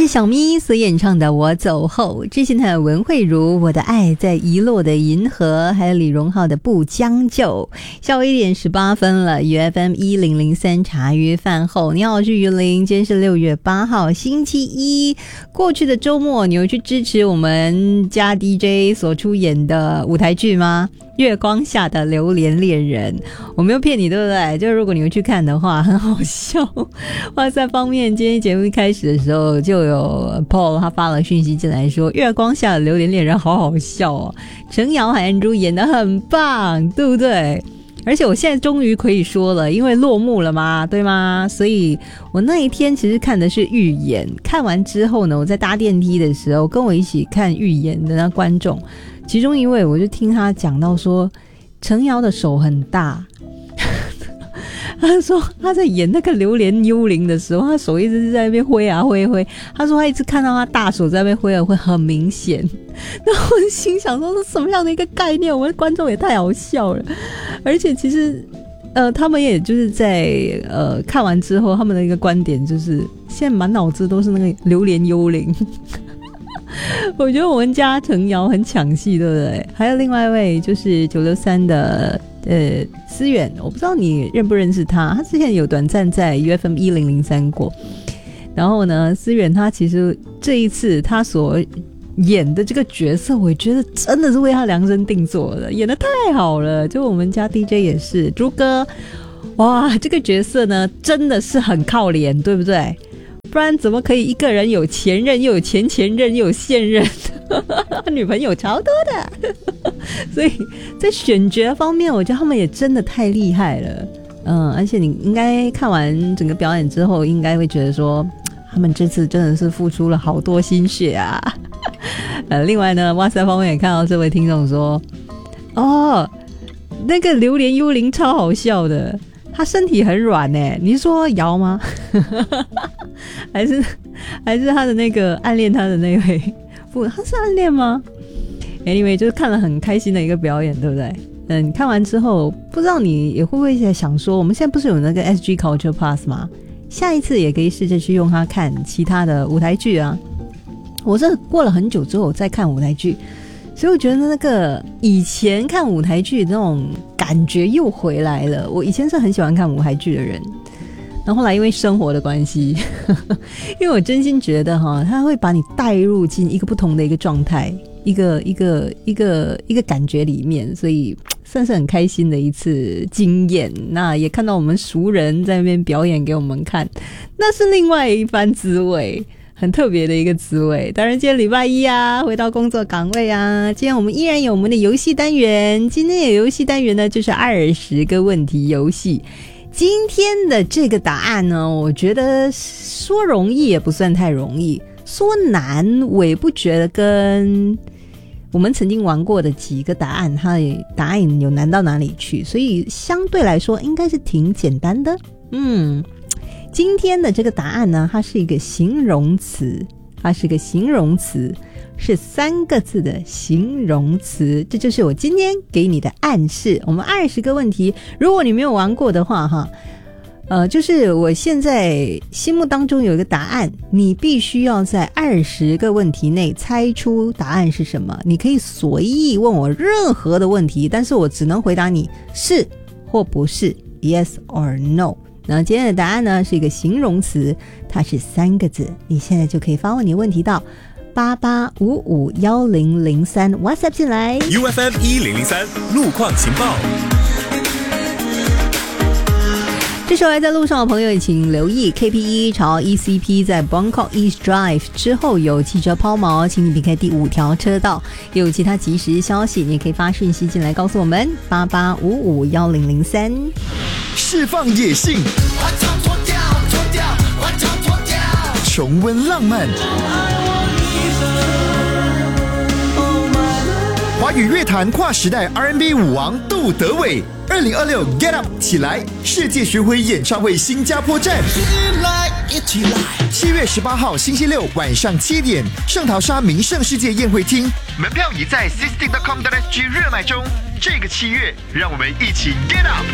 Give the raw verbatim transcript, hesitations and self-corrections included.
小咪所演唱的《我走后》，之前的文慧茹《我的爱在遗落的银河》，还有李荣浩的《不将就》。下午一点十八分了 ，U F M 一零零三茶余饭后，你好，我是于林，今天是六月八号，星期一。过去的周末，你有去支持我们家 D J 所出演的舞台剧吗？月光下的榴莲恋人，我没有骗你，对不对？就如果你会去看的话，很好笑。哇塞，方面今天节目一开始的时候，就有 Paul 他发了讯息进来说，月光下的榴莲恋人好好笑哦，陈瑶和安珠演得很棒，对不对？而且我现在终于可以说了，因为落幕了嘛，对吗？所以我那一天其实看的是预演，看完之后呢，我在搭电梯的时候，跟我一起看预演的那观众，其中一位我就听他讲到说，陈瑶的手很大。他说他在演那个榴莲幽灵的时候，他手一直在那边挥啊挥挥。他说他一直看到他大手在那边挥啊挥，很明显。然后我心想说，这什么样的一个概念？我们的观众也太好笑了。而且其实，呃，他们也就是在呃看完之后，他们的一个观点就是，现在满脑子都是那个榴莲幽灵。我觉得我们家陈瑶很抢戏，对不对？还有另外一位就是九六三的。呃，思远，我不知道你认不认识他，他之前有短暂在 U F M 一零零三过。然后呢，思远他其实这一次他所演的这个角色，我觉得真的是为他量身定做的，演得太好了。就我们家 D J 也是朱哥，哇，这个角色呢真的是很靠脸，对不对？不然怎么可以一个人有前任又有前前任又有现任，女朋友超多的。所以在选角方面，我觉得他们也真的太厉害了。嗯，而且你应该看完整个表演之后，应该会觉得说，他们这次真的是付出了好多心血啊。呃，另外呢，哇塞方面也看到这位听众说，哦，那个榴莲幽灵超好笑的。他身体很软耶，你是说瑶吗？还是还是他的那个暗恋他的那位不，他是暗恋吗？ Anyway 就是看了很开心的一个表演，对不对？嗯，你看完之后不知道你也会不会在想说，我们现在不是有那个 S G Culture Plus 吗？下一次也可以试着去用它看其他的舞台剧啊。我是过了很久之后再看舞台剧，所以我觉得那个以前看舞台剧的那种感觉又回来了。我以前是很喜欢看舞台剧的人，然后后来因为生活的关系，因为我真心觉得哈，它会把你带入进一个不同的一个状态，一个一个一个一个感觉里面，所以算是很开心的一次经验。那也看到我们熟人在那边表演给我们看，那是另外一番滋味。很特别的一个滋味。当然今天礼拜一啊，回到工作岗位啊，今天我们依然有我们的游戏单元。今天的游戏单元呢，就是二十个问题游戏。今天的这个答案呢，我觉得说容易也不算太容易，说难我也不觉得跟我们曾经玩过的几个答案它答案有难到哪里去，所以相对来说应该是挺简单的。嗯，今天的这个答案呢，它是一个形容词，它是个形容词，是三个字的形容词，这就是我今天给你的暗示。我们二十个问题，如果你没有玩过的话哈，呃，就是我现在心目当中有一个答案，你必须要在二十个问题内猜出答案是什么。你可以随意问我任何的问题，但是我只能回答你是或不是 ，yes or no。那今天的答案呢是一个形容词，它是三个字。你现在就可以发问你的问题到八八五五一零零三 WhatsApp 进来 U F M 一零零三路况情报。 这时候还在路上的朋友请留意 K P E 朝 E C P 在 Bangkok East Drive 之后有汽车抛锚，请你避开第五条车道。也有其他即时消息，你也可以发讯息进来告诉我们八八五五一零零三。 释放野性，重温浪漫，华语乐坛跨时代 R and B 舞王杜德伟，二零二六 Get Up 起来世界巡回演唱会新加坡站，七月十八号星期六晚上七点，圣淘沙名胜世界宴会厅，门票已在 system dot com dot s g 热卖中。这个七月，让我们一起 Get Up。